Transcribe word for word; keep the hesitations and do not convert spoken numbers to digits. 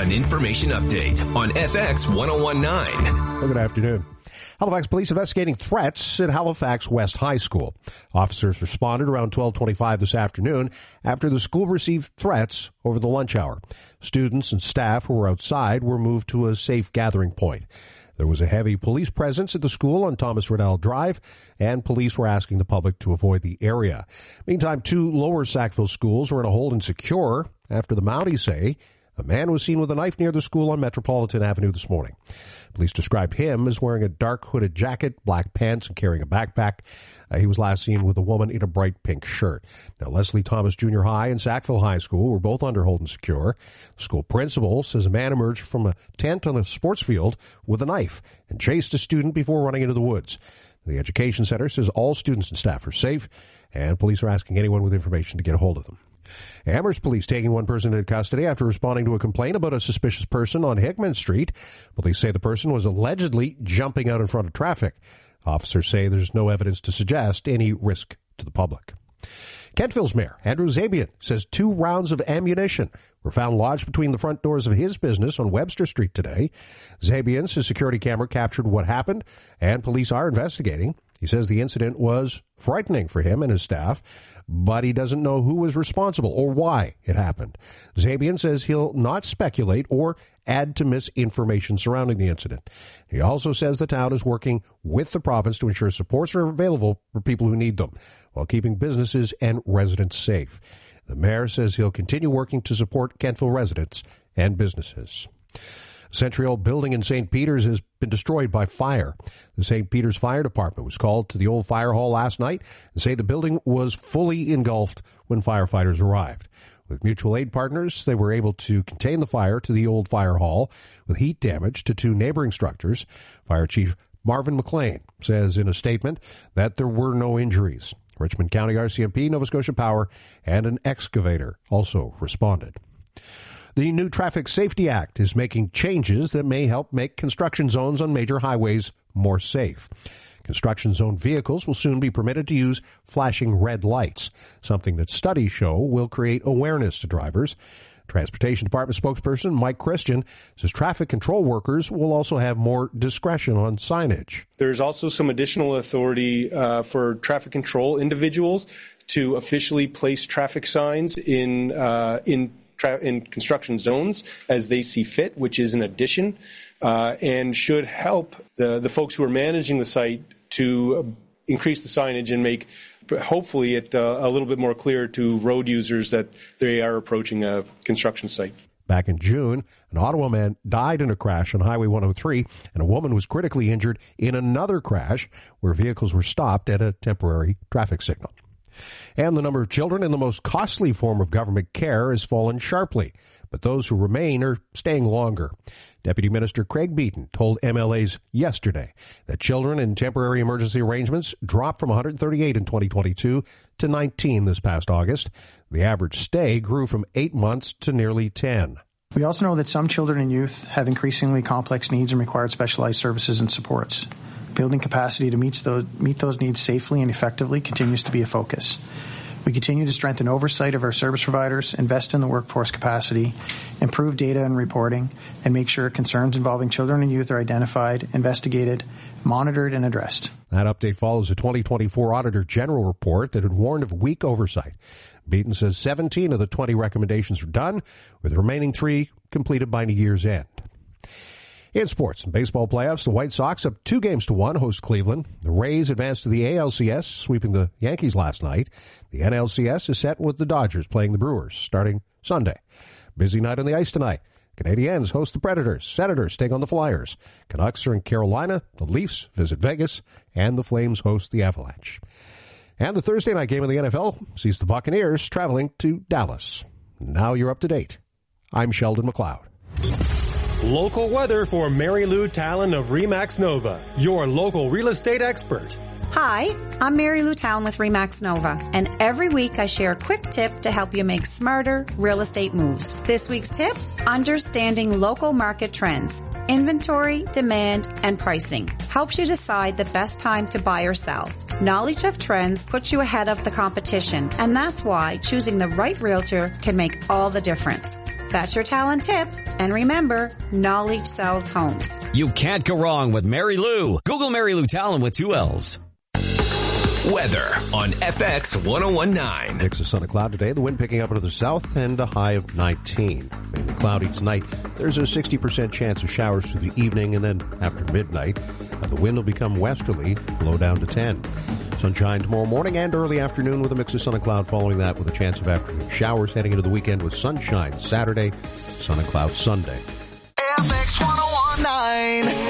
An information update on F X ten nineteen. Well, good afternoon. Halifax police investigating threats at Halifax West High School. Officers responded around twelve twenty-five this afternoon after the school received threats over the lunch hour. Students and staff who were outside were moved to a safe gathering point. There was a heavy police presence at the school on Thomas Riddell Drive, and police were asking the public to avoid the area. Meantime, two lower Sackville schools were in a hold and secure after the Mounties say a man was seen with a knife near the school on Metropolitan Avenue this morning. Police described him as wearing a dark hooded jacket, black pants, and carrying a backpack. Uh, he was last seen with a woman in a bright pink shirt. Now, Leslie Thomas Junior High and Sackville High School were both under hold and secure. The school principal says a man emerged from a tent on the sports field with a knife and chased a student before running into the woods. The Education Center says all students and staff are safe, and police are asking anyone with information to get a hold of them. Amherst police taking one person into custody after responding to a complaint about a suspicious person on Hickman Street. Police say the person was allegedly jumping out in front of traffic. Officers say there's no evidence to suggest any risk to the public. Kentville's mayor, Andrew Zabian, says two rounds of ammunition were found lodged between the front doors of his business on Webster Street today. Zabian's his security camera captured what happened, and police are investigating. He says the incident was frightening for him and his staff, but he doesn't know who was responsible or why it happened. Zabian says he'll not speculate or add to misinformation surrounding the incident. He also says the town is working with the province to ensure supports are available for people who need them, while keeping businesses and residents safe. The mayor says he'll continue working to support Kentville residents and businesses. A century-old building in Saint Peters has been destroyed by fire. The Saint Peters Fire Department was called to the old fire hall last night and say the building was fully engulfed when firefighters arrived. With mutual aid partners, they were able to contain the fire to the old fire hall with heat damage to two neighboring structures. Fire Chief Marvin McLean says in a statement that there were no injuries. Richmond County R C M P, Nova Scotia Power, and an excavator also responded. The new Traffic Safety Act is making changes that may help make construction zones on major highways more safe. Construction zone vehicles will soon be permitted to use flashing red lights, something that studies show will create awareness to drivers. Transportation Department spokesperson Mike Christian says traffic control workers will also have more discretion on signage. There's also some additional authority uh, for traffic control individuals to officially place traffic signs in uh, in in construction zones as they see fit, which is an addition, uh, and should help the, the folks who are managing the site to increase the signage and make, hopefully, it uh, a little bit more clear to road users that they are approaching a construction site. Back in June, an Ottawa man died in a crash on Highway one oh three, and a woman was critically injured in another crash where vehicles were stopped at a temporary traffic signal. And the number of children in the most costly form of government care has fallen sharply, but those who remain are staying longer. Deputy Minister Craig Beaton told M L As yesterday that children in temporary emergency arrangements dropped from one hundred thirty-eight in twenty twenty-two to nineteen this past August. The average stay grew from eight months to nearly ten. We also know that some children and youth have increasingly complex needs and require specialized services and supports. Building capacity to meet those, meet those needs safely and effectively continues to be a focus. We continue to strengthen oversight of our service providers, invest in the workforce capacity, improve data and reporting, and make sure concerns involving children and youth are identified, investigated, monitored, and addressed. That update follows a twenty twenty-four Auditor General report that had warned of weak oversight. Beaton says seventeen of the twenty recommendations are done, with the remaining three completed by year's end. In sports and baseball playoffs, the White Sox up two games to one host Cleveland. The Rays advanced to the A L C S, sweeping the Yankees last night. The N L C S is set with the Dodgers playing the Brewers starting Sunday. Busy night on the ice tonight. Canadiens host the Predators. Senators take on the Flyers. Canucks are in Carolina. The Leafs visit Vegas. And the Flames host the Avalanche. And the Thursday night game of the N F L sees the Buccaneers traveling to Dallas. Now you're up to date. I'm Sheldon McLeod. Local weather for Mary Lou Talon of Remax Nova, your local real estate expert. Hi, I'm Mary Lou Talon with Remax Nova, and every week I share a quick tip to help you make smarter real estate moves. This week's tip, understanding local market trends. Inventory, demand, and pricing helps you decide the best time to buy or sell. Knowledge of trends puts you ahead of the competition, and that's why choosing the right realtor can make all the difference. That's your talent tip. And remember, knowledge sells homes. You can't go wrong with Mary Lou. Google Mary Lou Talon with two L's. Weather on F X ten nineteen. Mix of sun and cloud today. The wind picking up into the south and a high of nineteen. Mainly cloudy tonight. There's a sixty percent chance of showers through the evening, and then after midnight, uh, the wind will become westerly, low down to ten. Sunshine tomorrow morning and early afternoon with a mix of sun and cloud following that with a chance of afternoon showers heading into the weekend with sunshine Saturday, sun and cloud Sunday. F X ten nineteen.